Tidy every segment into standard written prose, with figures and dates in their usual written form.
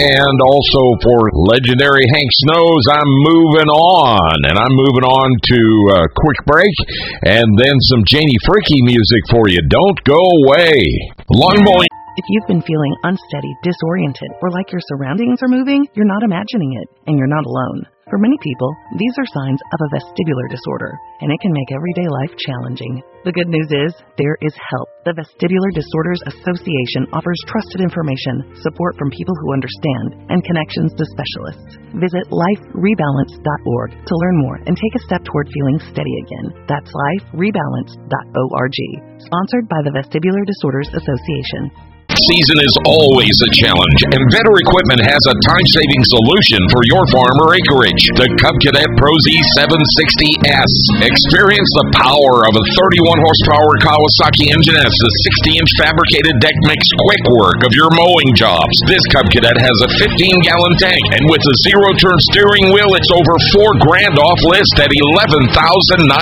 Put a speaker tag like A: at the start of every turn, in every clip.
A: and also for legendary Hank Snows, I'm moving on. And I'm moving on to a quick break and then some Janie Freaky music for you. Don't go away. Lawn mowing.
B: If you've been feeling unsteady, disoriented, or like your surroundings are moving, you're not imagining it, and you're not alone. For many people, these are signs of a vestibular disorder, and it can make everyday life challenging. The good news is, there is help. The Vestibular Disorders Association offers trusted information, support from people who understand, and connections to specialists. Visit liferebalance.org to learn more and take a step toward feeling steady again. That's liferebalance.org. Sponsored by the Vestibular Disorders Association.
A: Season is always a challenge, and Vetter Equipment has a time-saving solution for your farm or acreage. The Cub Cadet Pro Z760S. Experience the power of a 31-horsepower Kawasaki engine as the 60-inch fabricated deck makes quick work of your mowing jobs. This Cub Cadet has a 15-gallon tank, and with a zero-turn steering wheel, it's over $4,000 off list at $11,950.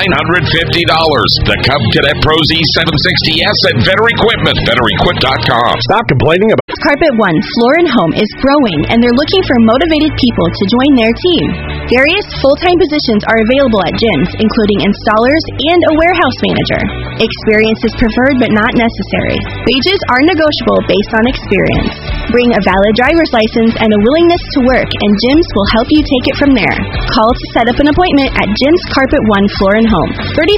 A: The Cub Cadet Pro Z760S at Vetter Equipment, vetterequip.com.
C: Stop complaining about
D: Carpet One Floor & Home is growing, and they're looking for motivated people to join their team. Various full-time positions are available at gyms, including installers and a warehouse manager. Experience is preferred but not necessary. Wages are negotiable based on experience. Bring a valid driver's license and a willingness to work, and gyms will help you take it from there. Call to set up an appointment at Gyms Carpet One Floor & Home,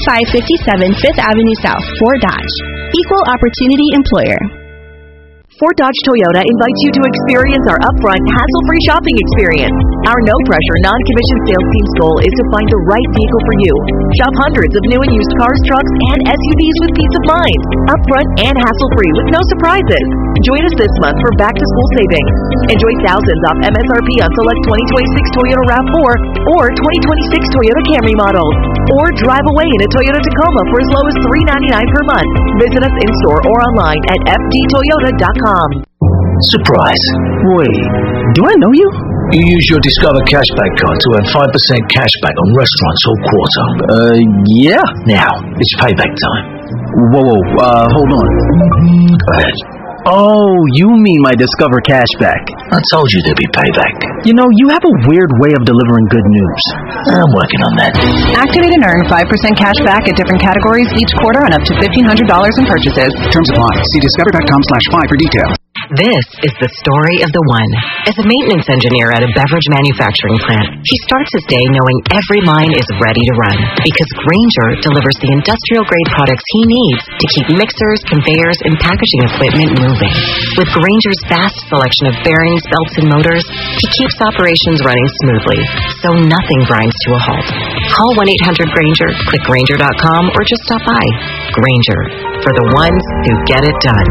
D: 3557 5th Avenue South, Fort Dodge. Equal Opportunity Employer.
E: Fort Dodge Toyota invites you to experience our upfront, hassle-free shopping experience. Our no-pressure, non-commissioned sales team's goal is to find the right vehicle for you. Shop hundreds of new and used cars, trucks, and SUVs with peace of mind. Upfront and hassle-free with no surprises. Join us this month for back-to-school savings. Enjoy thousands off MSRP on select 2026 Toyota RAV4 or 2026 Toyota Camry models. Or drive away in a Toyota Tacoma for as low as $399 per month. Visit us in-store or online at fdtoyota.com.
F: Surprise. Wait, do I know you? You use your Discover Cashback card to earn 5% cashback on restaurants all quarter.
C: Yeah.
F: Now, it's payback time.
C: Whoa, hold on.
F: Go ahead.
C: Oh, you mean my Discover Cashback.
F: I told you there'd be payback.
C: You know, you have a weird way of delivering good news.
F: I'm working on that.
G: Activate and earn 5% cash back at different categories each quarter on up to $1,500 in purchases.
H: Terms apply. See discover.com/5 for details.
I: This is the story of the one. As a maintenance engineer at a beverage manufacturing plant, he starts his day knowing every line is ready to run because Grainger delivers the industrial-grade products he needs to keep mixers, conveyors, and packaging equipment moving. With Grainger's vast selection of bearings, belts, and motors, he keeps operations running smoothly, so nothing grinds to a halt. Call 1-800-GRAINGER, click Grainger.com, or just stop by. Grainger, for the ones who get it done.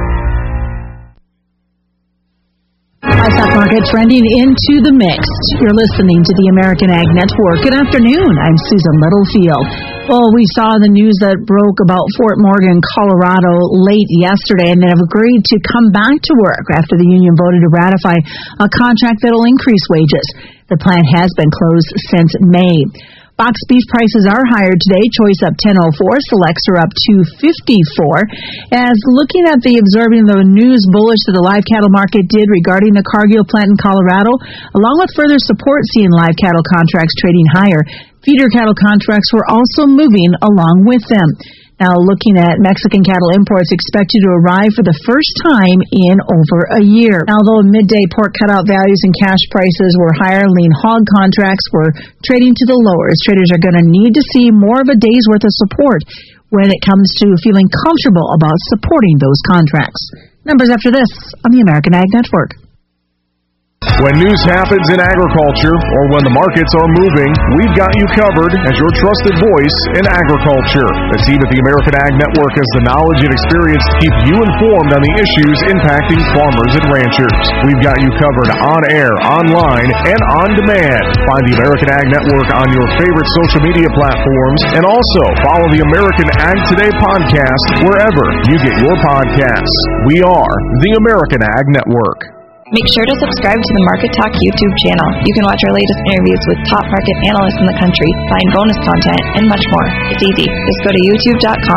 J: Stock market trending into the mix. You're listening to the American Ag Network. Good afternoon. I'm Susan Littlefield. Well, we saw the news that broke about Fort Morgan, Colorado late yesterday, and they have agreed to come back to work after the union voted to ratify a contract that will increase wages. The plant has been closed since May. Box beef prices are higher today. Choice up 10.04, selects are up 2.54. As looking at observing the news bullish that the live cattle market did regarding the Cargill plant in Colorado, along with further support seeing live cattle contracts trading higher, feeder cattle contracts were also moving along with them. Now, looking at Mexican cattle imports expected to arrive for the first time in over a year. Although midday pork cutout values and cash prices were higher, lean hog contracts were trading to the lowers. Traders are going to need to see more of a day's worth of support when it comes to feeling comfortable about supporting those contracts. Numbers after this on the American Ag Network.
K: When news happens in agriculture or when the markets are moving, we've got you covered as your trusted voice in agriculture. The team at the American Ag Network has the knowledge and experience to keep you informed on the issues impacting farmers and ranchers. We've got you covered on air, online, and on demand. Find the American Ag Network on your favorite social media platforms, and also follow the American Ag Today podcast wherever you get your podcasts. We are the American Ag Network.
L: Make sure to subscribe to the Market Talk YouTube channel. You can watch our latest interviews with top market analysts in the country, find bonus content, and much more. It's easy. Just go to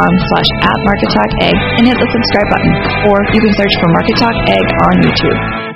L: youtube.com/@MarketTalkAg and hit the subscribe button. Or you can search for Market Talk Ag on YouTube.